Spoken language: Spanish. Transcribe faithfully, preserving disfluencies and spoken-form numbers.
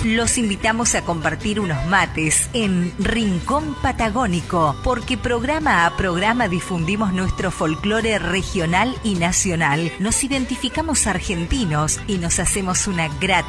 Los invitamos a compartir unos mates en Rincón Patagónico, porque programa a programa difundimos nuestro folclore regional y nacional. Nos identificamos argentinos y nos hacemos una grata